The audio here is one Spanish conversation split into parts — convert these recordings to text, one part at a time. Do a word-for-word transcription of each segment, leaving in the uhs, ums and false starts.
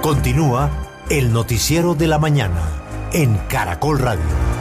Continúa el noticiero de la mañana en Caracol Radio.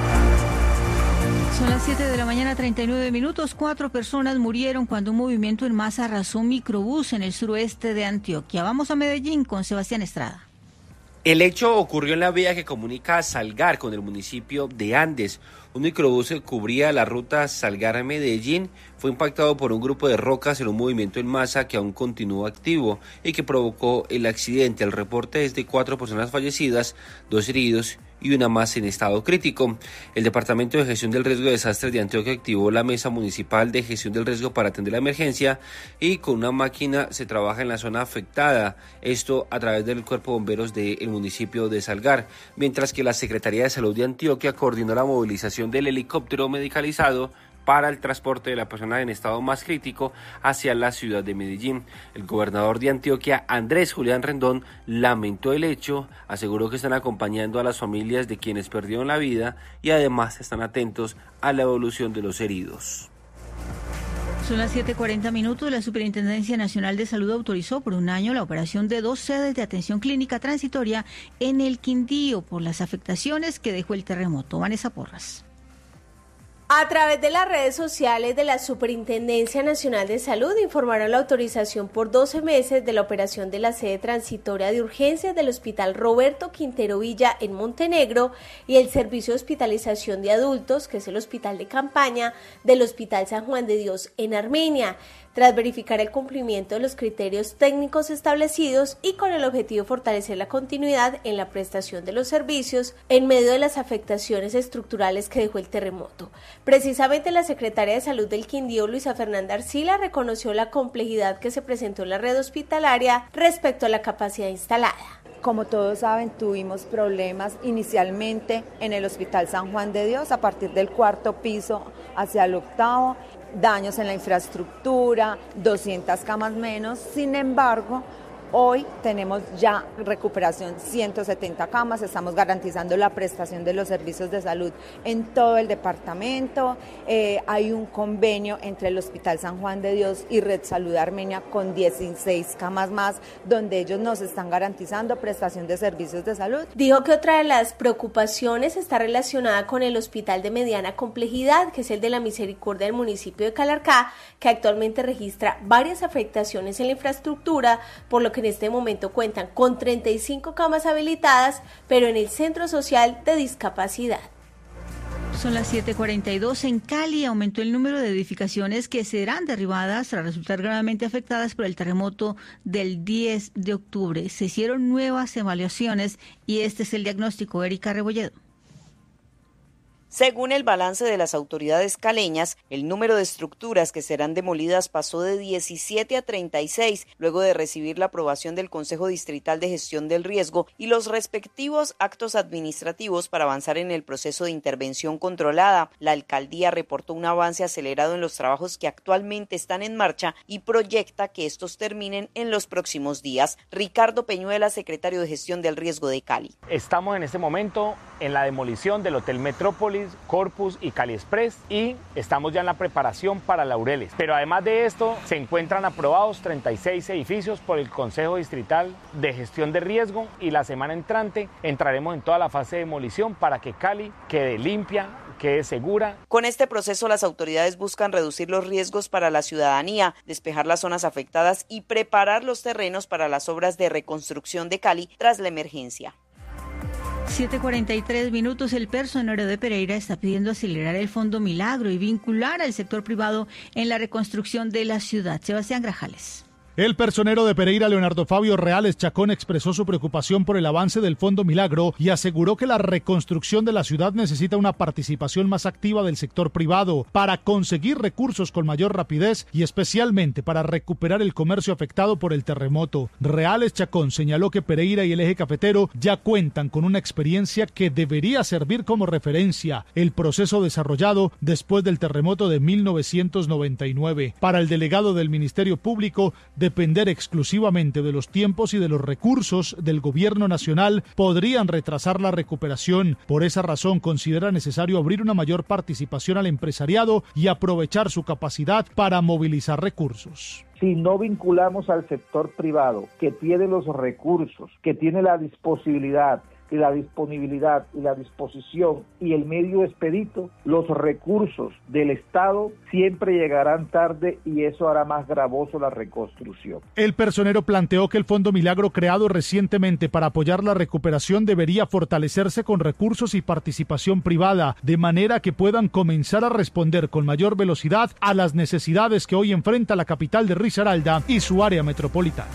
Son las siete de la mañana, treinta y nueve minutos. Cuatro personas murieron cuando un movimiento en masa arrasó un microbús en el suroeste de Antioquia. Vamos a Medellín con Sebastián Estrada. El hecho ocurrió en la vía que comunica a Salgar con el municipio de Andes. Un microbús que cubría la ruta Salgar-Medellín fue impactado por un grupo de rocas en un movimiento en masa que aún continúa activo y que provocó el accidente. El reporte es de cuatro personas fallecidas, dos heridos y una más en estado crítico. El Departamento de Gestión del Riesgo de Desastres de Antioquia activó la Mesa Municipal de Gestión del Riesgo para atender la emergencia y con una máquina se trabaja en la zona afectada, esto a través del Cuerpo de Bomberos del municipio de Salgar, mientras que la Secretaría de Salud de Antioquia coordinó la movilización del helicóptero medicalizado para el transporte de la persona en estado más crítico hacia la ciudad de Medellín. El gobernador de Antioquia, Andrés Julián Rendón, lamentó el hecho, aseguró que están acompañando a las familias de quienes perdieron la vida y además están atentos a la evolución de los heridos. Son las siete cuarenta minutos. La Superintendencia Nacional de Salud autorizó por un año la operación de dos sedes de atención clínica transitoria en el Quindío por las afectaciones que dejó el terremoto. Vanessa Porras. A través de las redes sociales de la Superintendencia Nacional de Salud informaron la autorización por doce meses de la operación de la sede transitoria de urgencias del Hospital Roberto Quintero Villa en Montenegro y el servicio de hospitalización de adultos, que es el hospital de campaña del Hospital San Juan de Dios en Armenia, tras verificar el cumplimiento de los criterios técnicos establecidos y con el objetivo de fortalecer la continuidad en la prestación de los servicios en medio de las afectaciones estructurales que dejó el terremoto. Precisamente la secretaria de Salud del Quindío, Luisa Fernanda Arcila, reconoció la complejidad que se presentó en la red hospitalaria respecto a la capacidad instalada. Como todos saben, tuvimos problemas inicialmente en el Hospital San Juan de Dios, a partir del cuarto piso hacia el octavo, daños en la infraestructura, doscientas camas menos. Sin embargo, hoy tenemos ya recuperación, ciento setenta camas, estamos garantizando la prestación de los servicios de salud en todo el departamento. Eh, hay un convenio entre el Hospital San Juan de Dios y Red Salud Armenia con dieciséis camas más, donde ellos nos están garantizando prestación de servicios de salud. Dijo que otra de las preocupaciones está relacionada con el hospital de mediana complejidad, que es el de la Misericordia del municipio de Calarcá, que actualmente registra varias afectaciones en la infraestructura, por lo que en este momento cuentan con treinta y cinco camas habilitadas, pero en el centro social de discapacidad. Son las siete cuarenta y dos. En Cali aumentó el número de edificaciones que serán derribadas tras resultar gravemente afectadas por el terremoto del diez de octubre. Se hicieron nuevas evaluaciones y este es el diagnóstico. Erika Rebolledo. Según el balance de las autoridades caleñas, el número de estructuras que serán demolidas pasó de diecisiete a treinta y seis, luego de recibir la aprobación del Consejo Distrital de Gestión del Riesgo y los respectivos actos administrativos para avanzar en el proceso de intervención controlada. La alcaldía reportó un avance acelerado en los trabajos que actualmente están en marcha y proyecta que estos terminen en los próximos días. Ricardo Peñuela, secretario de Gestión del Riesgo de Cali. Estamos en este momento en la demolición del Hotel Metrópolis, Corpus y Cali Express y estamos ya en la preparación para Laureles. Pero además de esto, se encuentran aprobados treinta y seis edificios por el Consejo Distrital de Gestión de Riesgo y la semana entrante entraremos en toda la fase de demolición para que Cali quede limpia, quede segura. Con este proceso, las autoridades buscan reducir los riesgos para la ciudadanía, despejar las zonas afectadas y preparar los terrenos para las obras de reconstrucción de Cali tras la emergencia. siete cuarenta y tres minutos. El personero de Pereira está pidiendo acelerar el Fondo Milagro y vincular al sector privado en la reconstrucción de la ciudad. Sebastián Grajales. El personero de Pereira, Leonardo Fabio Reales Chacón, expresó su preocupación por el avance del Fondo Milagro y aseguró que la reconstrucción de la ciudad necesita una participación más activa del sector privado para conseguir recursos con mayor rapidez y especialmente para recuperar el comercio afectado por el terremoto. Reales Chacón señaló que Pereira y el eje cafetero ya cuentan con una experiencia que debería servir como referencia, el proceso desarrollado después del terremoto de mil novecientos noventa y nueve. Para el delegado del Ministerio Público, depender exclusivamente de los tiempos y de los recursos del gobierno nacional podrían retrasar la recuperación. Por esa razón considera necesario abrir una mayor participación al empresariado y aprovechar su capacidad para movilizar recursos. Si no vinculamos al sector privado, que tiene los recursos, que tiene la disponibilidad, y la disponibilidad y la disposición y el medio expedito, los recursos del Estado siempre llegarán tarde y eso hará más gravoso la reconstrucción. El personero planteó que el Fondo Milagro, creado recientemente para apoyar la recuperación, debería fortalecerse con recursos y participación privada, de manera que puedan comenzar a responder con mayor velocidad a las necesidades que hoy enfrenta la capital de Risaralda y su área metropolitana.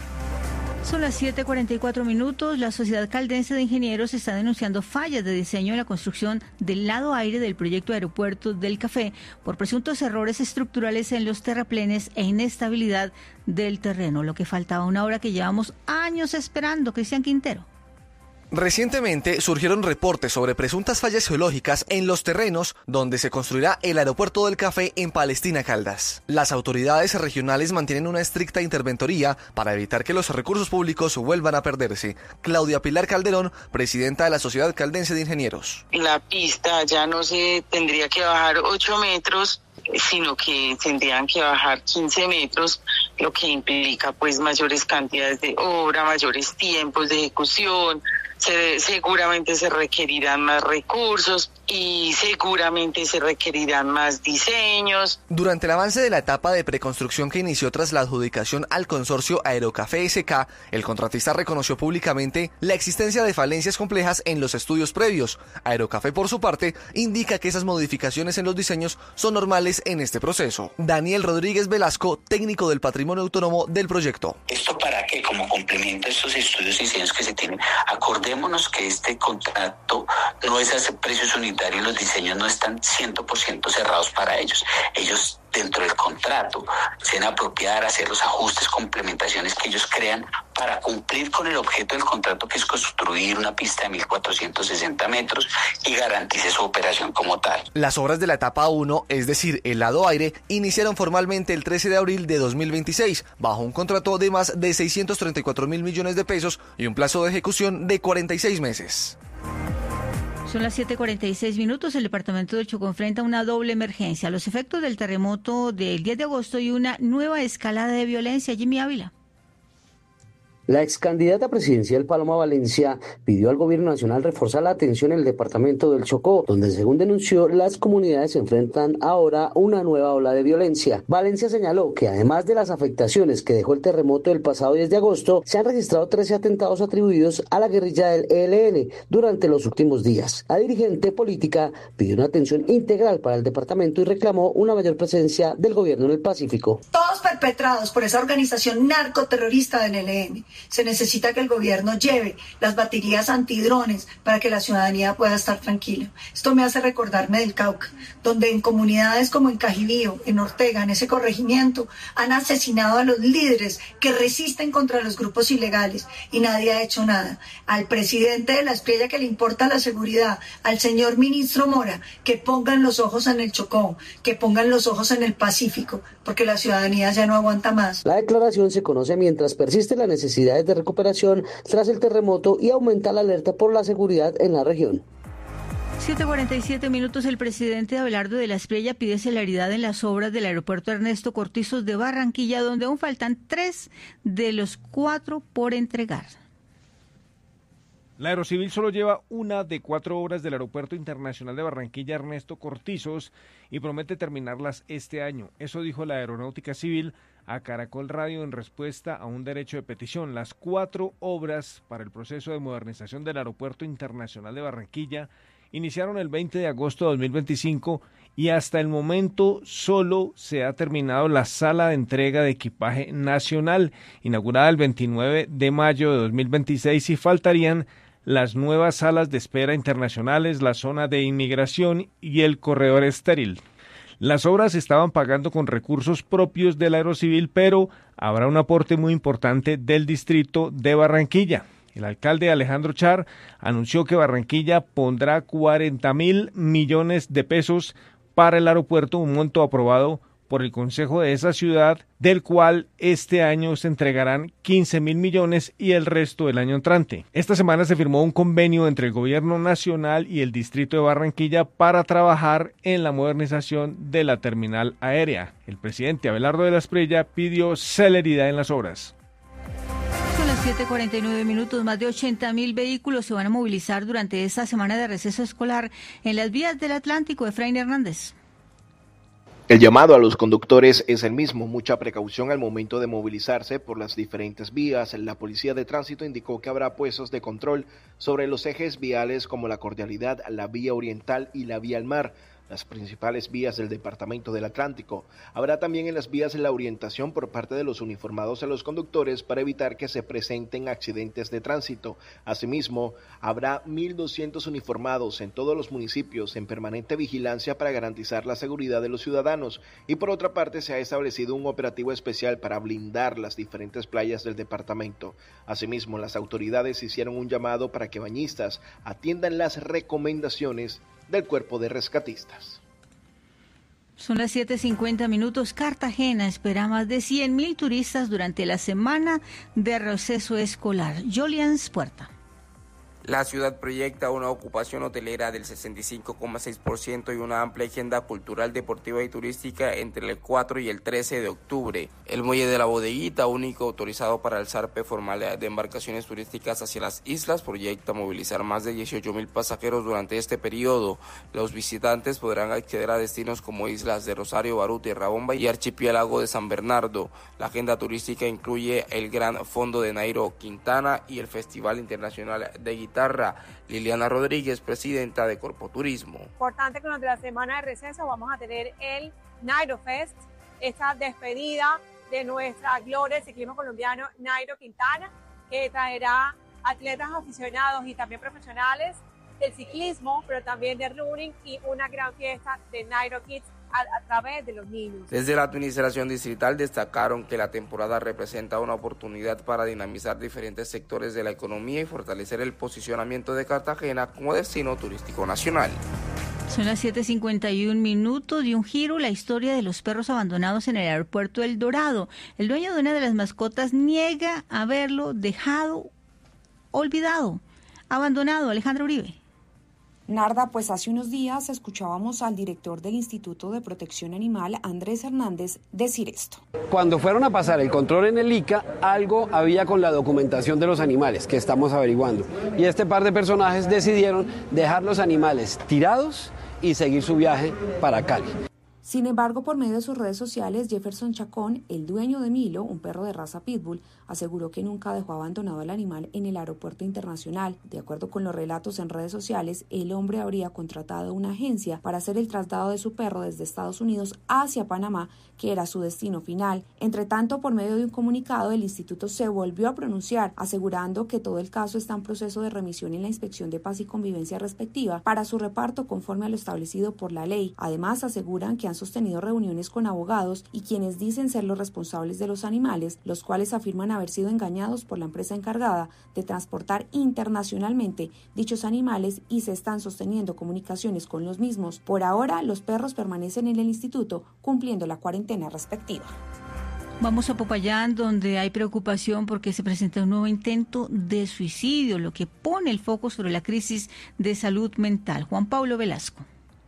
Son las siete cuarenta y cuatro minutos. La Sociedad Caldense de Ingenieros está denunciando fallas de diseño en la construcción del lado aire del proyecto de aeropuerto del Café por presuntos errores estructurales en los terraplenes e inestabilidad del terreno, lo que faltaba una obra que llevamos años esperando. Cristian Quintero. Recientemente surgieron reportes sobre presuntas fallas geológicas en los terrenos donde se construirá el aeropuerto del Café en Palestina, Caldas. Las autoridades regionales mantienen una estricta interventoría para evitar que los recursos públicos vuelvan a perderse. Claudia Pilar Calderón, presidenta de la Sociedad Caldense de Ingenieros. La pista ya no se tendría que bajar ocho metros, sino que tendrían que bajar quince metros, lo que implica pues mayores cantidades de obra, mayores tiempos de ejecución. Se, seguramente se requerirán más recursos y seguramente se requerirán más diseños. Durante el avance de la etapa de preconstrucción que inició tras la adjudicación al consorcio Aerocafé S K, el contratista reconoció públicamente la existencia de falencias complejas en los estudios previos. Aerocafé, por su parte, indica que esas modificaciones en los diseños son normales en este proceso. Daniel Rodríguez Velasco, técnico del patrimonio autónomo del proyecto. ¿Esto para qué? Como complemento a estos estudios y diseños que se tienen. Acordémonos que este contrato no es a precios unitarios y los diseños no están cien por ciento cerrados para ellos. Ellos dentro del contrato se deben apropiar, hacer los ajustes, complementaciones que ellos crean para cumplir con el objeto del contrato, que es construir una pista de mil cuatrocientos sesenta metros y garantice su operación como tal. Las obras de la etapa uno, es decir, el lado aire, iniciaron formalmente el trece de abril de dos mil veintiséis, bajo un contrato de más de seiscientos treinta y cuatro mil millones de pesos y un plazo de ejecución de cuarenta y seis meses. Son las siete cuarenta y seis minutos. El departamento del Chocó enfrenta una doble emergencia: los efectos del terremoto del diez de agosto y una nueva escalada de violencia. Jimmy Ávila. La ex candidata presidencial Paloma Valencia pidió al gobierno nacional reforzar la atención en el departamento del Chocó, donde, según denunció, las comunidades enfrentan ahora una nueva ola de violencia. Valencia señaló que, además de las afectaciones que dejó el terremoto del pasado diez de agosto, se han registrado trece atentados atribuidos a la guerrilla del E L N durante los últimos días. La dirigente política pidió una atención integral para el departamento y reclamó una mayor presencia del gobierno en el Pacífico. Todos perpetrados por esa organización narcoterrorista del E L N. Se necesita que el gobierno lleve las baterías antidrones para que la ciudadanía pueda estar tranquila. Esto me hace recordarme del Cauca, donde en comunidades como en Cajibío, en Ortega, en ese corregimiento, han asesinado a los líderes que resisten contra los grupos ilegales y nadie ha hecho nada. Al presidente de la Espriella, que le importa la seguridad, al señor ministro Mora, que pongan los ojos en el Chocó, que pongan los ojos en el Pacífico, porque la ciudadanía ya no aguanta más. La declaración se conoce mientras persiste la necesidad de recuperación tras el terremoto y aumenta la alerta por la seguridad en la región. siete cuarenta y siete minutos. El presidente Abelardo de la Espriella pide celeridad en las obras del aeropuerto Ernesto Cortizos de Barranquilla, donde aún faltan tres de los cuatro por entregar. La Aerocivil solo lleva una de cuatro obras del Aeropuerto Internacional de Barranquilla Ernesto Cortizos y promete terminarlas este año. Eso dijo la Aeronáutica Civil a Caracol Radio en respuesta a un derecho de petición. Las cuatro obras para el proceso de modernización del Aeropuerto Internacional de Barranquilla iniciaron el veinte de agosto de dos mil veinticinco y hasta el momento solo se ha terminado la sala de entrega de equipaje nacional, inaugurada el veintinueve de mayo de dos mil veintiséis, y faltarían las nuevas salas de espera internacionales, la zona de inmigración y el corredor estéril. Las obras estaban pagando con recursos propios de la Aerocivil, pero habrá un aporte muy importante del distrito de Barranquilla. El alcalde Alejandro Char anunció que Barranquilla pondrá cuarenta mil millones de pesos para el aeropuerto, un monto aprobado por el Consejo de esa ciudad, del cual este año se entregarán quince mil millones y el resto el año entrante. Esta semana se firmó un convenio entre el Gobierno Nacional y el Distrito de Barranquilla para trabajar en la modernización de la terminal aérea. El presidente Abelardo de la Espriella pidió celeridad en las obras. Son las siete cuarenta y nueve minutos. Más de ochenta mil vehículos se van a movilizar durante esta semana de receso escolar en las vías del Atlántico. Efraín Hernández. El llamado a los conductores es el mismo, mucha precaución al momento de movilizarse por las diferentes vías. La Policía de Tránsito indicó que habrá puestos de control sobre los ejes viales como la Cordialidad, la Vía Oriental y la Vía al Mar, las principales vías del Departamento del Atlántico. Habrá también en las vías la orientación por parte de los uniformados a los conductores para evitar que se presenten accidentes de tránsito. Asimismo, habrá mil doscientos uniformados en todos los municipios en permanente vigilancia para garantizar la seguridad de los ciudadanos. Y por otra parte, se ha establecido un operativo especial para blindar las diferentes playas del departamento. Asimismo, las autoridades hicieron un llamado para que bañistas atiendan las recomendaciones del cuerpo de rescatistas. Son las siete cincuenta minutos. Cartagena espera más de cien mil turistas durante la semana de receso escolar. Jolians Puerta. La ciudad proyecta una ocupación hotelera del sesenta y cinco coma seis por ciento y una amplia agenda cultural, deportiva y turística entre el cuatro y el trece de octubre. El muelle de la Bodeguita, único autorizado para el zarpe formal de embarcaciones turísticas hacia las islas, proyecta movilizar más de dieciocho mil pasajeros durante este periodo. Los visitantes podrán acceder a destinos como islas de Rosario, Barú, Tierra Bomba y archipiélago de San Bernardo. La agenda turística incluye el Gran Fondo de Nairo Quintana y el Festival Internacional de Guitarra. Liliana Rodríguez, presidenta de Corpoturismo. Importante que durante la semana de receso vamos a tener el Nairo Fest, esta despedida de nuestra gloria del ciclismo colombiano Nairo Quintana, que traerá atletas aficionados y también profesionales del ciclismo, pero también de running y una gran fiesta de Nairo Kids a, a través de los niños. Desde la administración distrital destacaron que la temporada representa una oportunidad para dinamizar diferentes sectores de la economía y fortalecer el posicionamiento de Cartagena como destino turístico nacional. Son las siete cincuenta y un minutos. De un giro la historia de los perros abandonados en el aeropuerto El Dorado. El dueño de una de las mascotas niega haberlo dejado olvidado, abandonado. Alejandra Uribe. Narda, pues hace unos días escuchábamos al director del Instituto de Protección Animal, Andrés Hernández, decir esto. Cuando fueron a pasar el control en el ICA, algo había con la documentación de los animales, que estamos averiguando. Y este par de personajes decidieron dejar los animales tirados y seguir su viaje para Cali. Sin embargo, por medio de sus redes sociales, Jefferson Chacón, el dueño de Milo, un perro de raza pitbull, aseguró que nunca dejó abandonado al animal en el aeropuerto internacional. De acuerdo con los relatos en redes sociales, el hombre habría contratado una agencia para hacer el traslado de su perro desde Estados Unidos hacia Panamá, que era su destino final. Entre tanto, por medio de un comunicado, el instituto se volvió a pronunciar, asegurando que todo el caso está en proceso de remisión en la Inspección de Paz y Convivencia respectiva para su reparto conforme a lo establecido por la ley. Además, aseguran que han sostenido reuniones con abogados y quienes dicen ser los responsables de los animales, los cuales afirman haber sido engañados por la empresa encargada de transportar internacionalmente dichos animales y se están sosteniendo comunicaciones con los mismos. Por ahora, los perros permanecen en el instituto cumpliendo la cuarentena respectiva. Vamos a Popayán, donde hay preocupación porque se presenta un nuevo intento de suicidio, lo que pone el foco sobre la crisis de salud mental. Juan Pablo Velasco.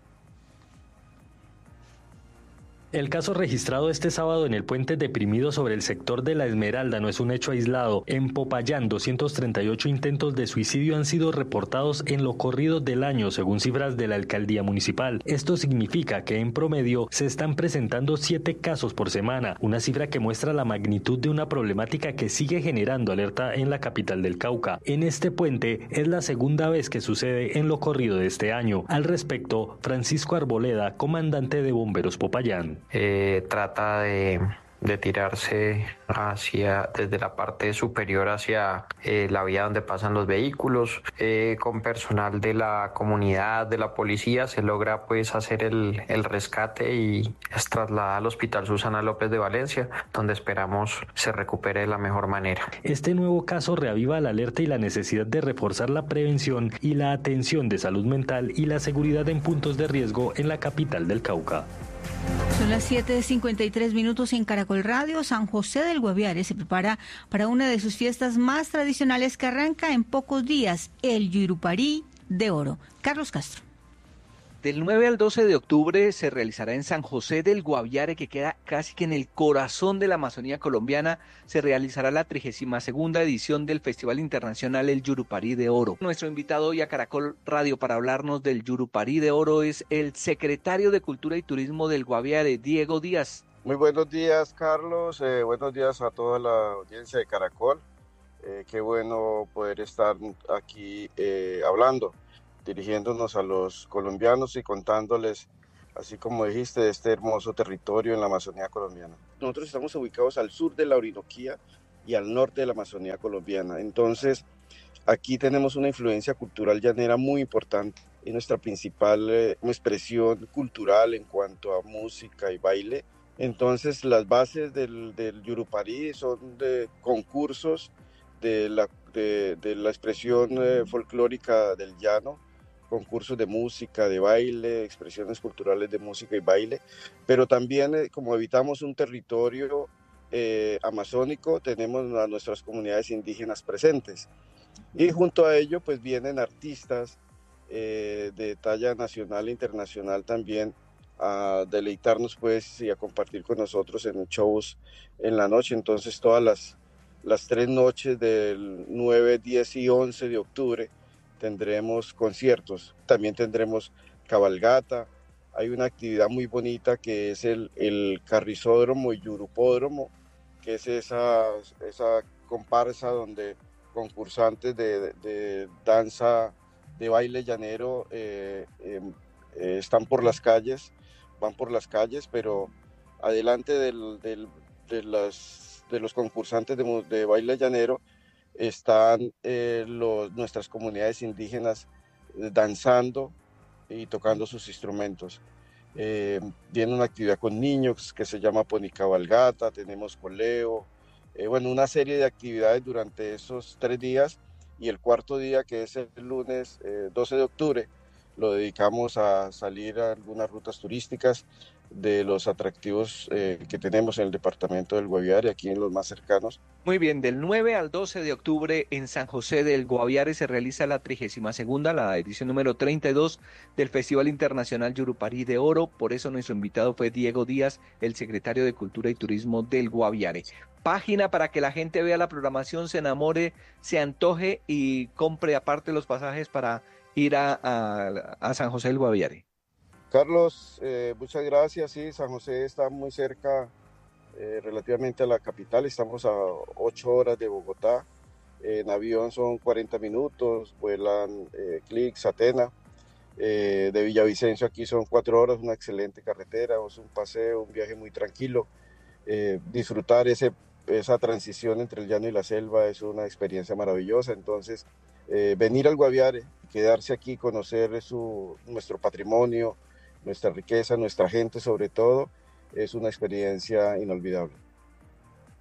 El caso registrado este sábado en el puente deprimido sobre el sector de La Esmeralda no es un hecho aislado. En Popayán, doscientos treinta y ocho intentos de suicidio han sido reportados en lo corrido del año, según cifras de la alcaldía municipal. Esto significa que en promedio se están presentando siete casos por semana, una cifra que muestra la magnitud de una problemática que sigue generando alerta en la capital del Cauca. En este puente es la segunda vez que sucede en lo corrido de este año. Al respecto, Francisco Arboleda, comandante de Bomberos Popayán. Eh, trata de, de tirarse hacia desde la parte superior hacia eh, la vía donde pasan los vehículos. Eh, con personal de la comunidad, de la policía, se logra pues hacer el, el rescate y es trasladada al Hospital Susana López de Valencia, donde esperamos se recupere de la mejor manera. Este nuevo caso reaviva la alerta y la necesidad de reforzar la prevención y la atención de salud mental y la seguridad en puntos de riesgo en la capital del Cauca. Son las siete cincuenta y tres minutos en Caracol Radio. San José del Guaviare se prepara para una de sus fiestas más tradicionales que arranca en pocos días, el Yuruparí de Oro. Carlos Castro. Del nueve al doce de octubre se realizará en San José del Guaviare, que queda casi que en el corazón de la Amazonía colombiana, se realizará la trigésima segunda edición del Festival Internacional El Yuruparí de Oro. Nuestro invitado hoy a Caracol Radio para hablarnos del Yuruparí de Oro es el secretario de Cultura y Turismo del Guaviare, Diego Díaz. Muy buenos días, Carlos. Eh, buenos días a toda la audiencia de Caracol. Eh, qué bueno poder estar aquí eh, hablando, dirigiéndonos a los colombianos y contándoles, así como dijiste, de este hermoso territorio en la Amazonía colombiana. Nosotros estamos ubicados al sur de la Orinoquía y al norte de la Amazonía colombiana. Entonces, aquí tenemos una influencia cultural llanera muy importante. Y nuestra principal eh, expresión cultural en cuanto a música y baile. Entonces, las bases del, del Yuruparí son de concursos de la, de, de la expresión eh, folclórica del llano, concursos de música, de baile, expresiones culturales de música y baile, pero también eh, como habitamos un territorio eh, amazónico, tenemos a nuestras comunidades indígenas presentes y junto a ello pues vienen artistas eh, de talla nacional e internacional también a deleitarnos pues y a compartir con nosotros en shows en la noche. Entonces todas las, las tres noches del nueve, diez y once de octubre tendremos conciertos, también tendremos cabalgata, hay una actividad muy bonita que es el, el carrizódromo y yurupódromo, que es esa, esa comparsa donde concursantes de, de danza, de baile llanero eh, eh, eh, están por las calles, van por las calles, pero adelante del, del, de, las, de los concursantes de, de baile llanero están eh, los, nuestras comunidades indígenas eh, danzando y tocando sus instrumentos. Eh, viene una actividad con niños que se llama ponicabalgata, tenemos coleo, eh, bueno, una serie de actividades durante esos tres días y el cuarto día, que es el lunes eh, doce de octubre, lo dedicamos a salir a algunas rutas turísticas de los atractivos eh, que tenemos en el departamento del Guaviare, aquí en los más cercanos. Muy bien, del nueve al doce de octubre en San José del Guaviare se realiza la trigésima segunda, la edición número treinta y dos del Festival Internacional Yuruparí de Oro. Por eso nuestro invitado fue Diego Díaz, el secretario de Cultura y Turismo del Guaviare. Página para que la gente vea la programación, se enamore, se antoje y compre aparte los pasajes para ir a, a, a San José del Guaviare. Carlos, eh, muchas gracias. Sí, San José está muy cerca eh, relativamente a la capital, estamos a ocho horas de Bogotá, eh, en avión son cuarenta minutos, vuelan eh, Clix, Atena, eh, de Villavicencio aquí son cuatro horas, una excelente carretera, es un paseo, un viaje muy tranquilo, eh, disfrutar ese, esa transición entre el llano y la selva es una experiencia maravillosa. Entonces eh, venir al Guaviare, quedarse aquí, conocer su, nuestro patrimonio, nuestra riqueza, nuestra gente sobre todo, es una experiencia inolvidable.